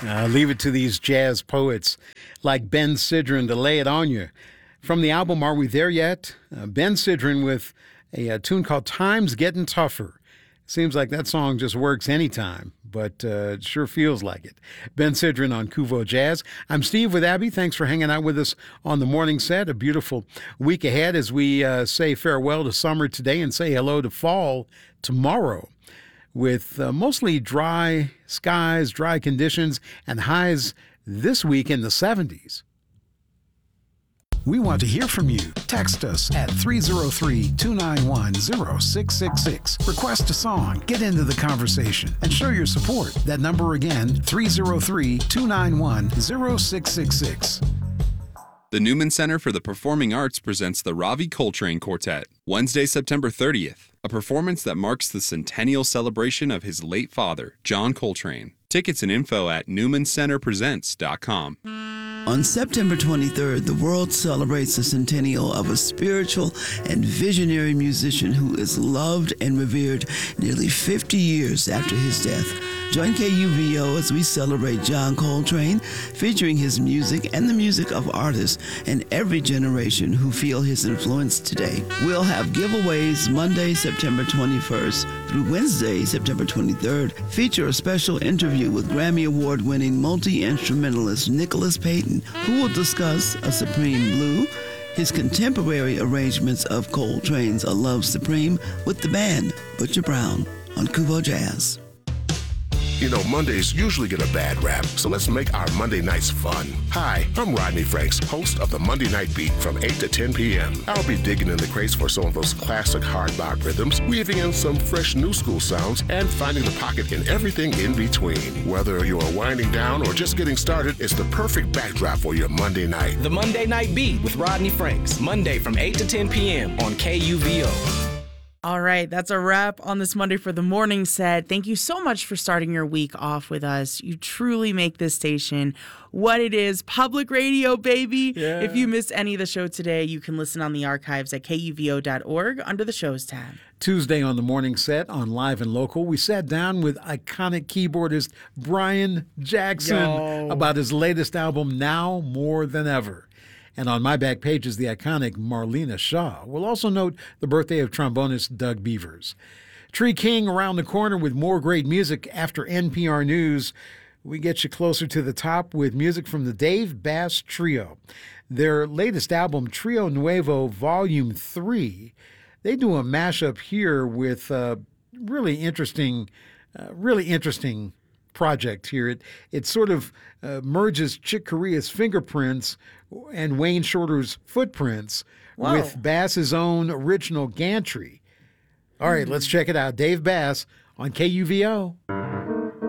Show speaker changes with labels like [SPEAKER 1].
[SPEAKER 1] Leave it to these jazz poets like Ben Sidran to lay it on you. From the album Are We There Yet? Ben Sidran with a tune called Time's Getting Tougher. Seems like that song just works anytime, but it sure feels like it. Ben Sidran on Kuvo Jazz. I'm Steve with Abby. Thanks for hanging out with us on the morning set. A beautiful week ahead as we say farewell to summer today and say hello to fall tomorrow, with mostly dry skies, dry conditions, and highs this week in the 70s. We want to hear from you. Text us at 303-291-0666. Request a song, get into the conversation, and show your support. That number again, 303-291-0666.
[SPEAKER 2] The Newman Center for the Performing Arts presents the Ravi Coltrane Quartet, Wednesday, September 30th, a performance that marks the centennial celebration of his late father, John Coltrane. Tickets and info at newmancenterpresents.com.
[SPEAKER 3] On September 23rd, the world celebrates the centennial of a spiritual and visionary musician who is loved and revered nearly 50 years after his death. Join KUVO as we celebrate John Coltrane, featuring his music and the music of artists in every generation who feel his influence today. We'll have giveaways Monday, September 21st through Wednesday, September 23rd. Feature a special interview with Grammy Award-winning multi-instrumentalist Nicholas Payton, who will discuss A Supreme Blue, his contemporary arrangements of Coltrane's A Love Supreme with the band Butcher Brown on Kuvo Jazz.
[SPEAKER 4] You know, Mondays usually get a bad rap, so let's make our Monday nights fun. Hi, I'm Rodney Franks, host of the Monday Night Beat from 8 to 10 p.m. I'll be digging in the crates for some of those classic hard bop rhythms, weaving in some fresh new school sounds, and finding the pocket in everything in between. Whether you're winding down or just getting started, it's the perfect backdrop for your Monday night.
[SPEAKER 5] The Monday Night Beat with Rodney Franks, Monday from 8 to 10 p.m. on KUVO.
[SPEAKER 6] All right, that's a wrap on this Monday for the Morning Set. Thank you so much for starting your week off with us. You truly make this station what it is. Public radio, baby. Yeah. If you missed any of the show today, you can listen on the archives at kuvo.org under the Shows tab.
[SPEAKER 1] Tuesday on the Morning Set on Live and Local, we sat down with iconic keyboardist Brian Jackson about his latest album, Now More Than Ever. And on my back page is the iconic Marlena Shaw. We'll also note the birthday of trombonist Doug Beavers. Tree King around the corner with more great music after NPR News. We get you closer to the top with music from the Dave Bass Trio. Their latest album, Trio Nuevo Volume 3, they do a mashup here with really interesting project here. It sort of merges Chick Corea's fingerprints and Wayne Shorter's footprints with Bass's own original gantry. All right, let's check it out. Dave Bass on KUVO.